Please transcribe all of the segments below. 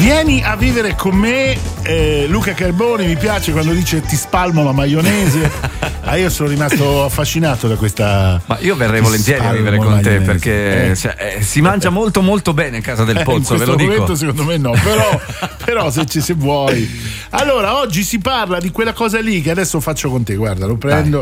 Vieni a vivere con me, Luca Carboni. Mi piace quando dice ti spalmo la maionese. Io sono rimasto affascinato da questa. Ma io verrei volentieri a vivere con te, perché si mangia molto molto bene in casa del Pozzo, ve lo dico. In questo momento secondo me no, però se vuoi. Allora, oggi si parla di quella cosa lì che adesso faccio con te, guarda, lo prendo.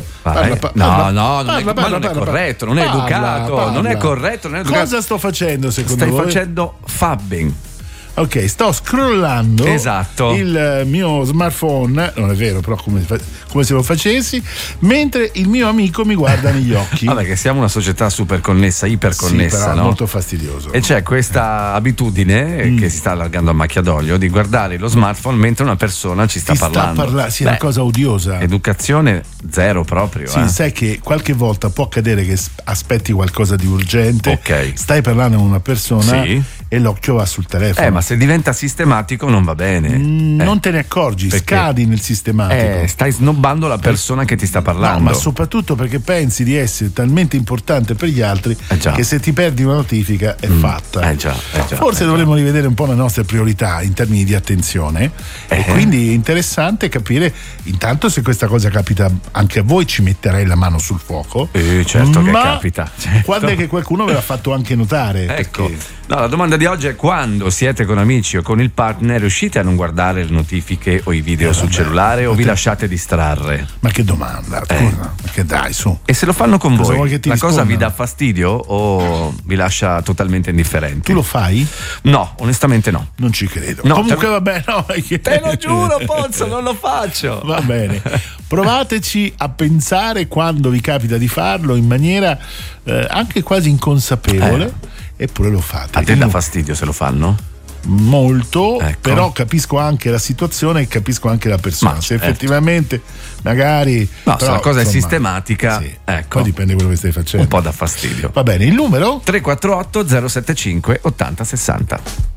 Non è corretto, non è educato, non è corretto, non è educato. Cosa sto facendo secondo voi? Stai facendo fabbing. Ok, sto scrollando il mio smartphone, non è vero, però come se lo facessi, mentre il mio amico mi guarda negli occhi. Vabbè, che siamo una società super connessa, iperconnessa, sì, però no? Molto fastidioso. E c'è questa abitudine che si sta allargando a macchia d'olio di guardare lo smartphone mentre una persona ci sta parlando. Sì, è una cosa odiosa. Educazione zero proprio. Sì, sai che qualche volta può accadere che aspetti qualcosa di urgente, stai parlando con una persona e l'occhio va sul telefono. Ma se diventa sistematico non va bene. Non te ne accorgi, scadi nel sistematico. Stai snobbando la persona che ti sta parlando. No, ma soprattutto perché pensi di essere talmente importante per gli altri che se ti perdi una notifica è fatta. Forse dovremmo rivedere un po' le nostre priorità in termini di attenzione e quindi è interessante capire intanto se questa cosa capita anche a voi. Ci metterei la mano sul fuoco. Certo che capita. Quando è che qualcuno ve l'ha fatto anche notare? Ecco. No, la domanda di oggi è: quando siete con amici o con il partner riuscite a non guardare le notifiche o i video sul cellulare o vi lasciate distrarre? Ma che domanda, scusa, che dai, su. E se lo fanno con cosa voi, la cosa vi dà fastidio o vi lascia totalmente indifferenti? Tu lo fai? No, onestamente no. Non ci credo. No, comunque vabbè, no. Te lo giuro, Pozzo, non lo faccio. Va bene. Provateci a pensare quando vi capita di farlo in maniera anche quasi inconsapevole. Eppure lo fate. A te dà fastidio se lo fanno? Molto, però capisco anche la situazione e capisco anche la persona. Se effettivamente magari se la cosa è sistematica, poi dipende quello che stai facendo. Un po' dà fastidio. Va bene, il numero? 348 075 8060.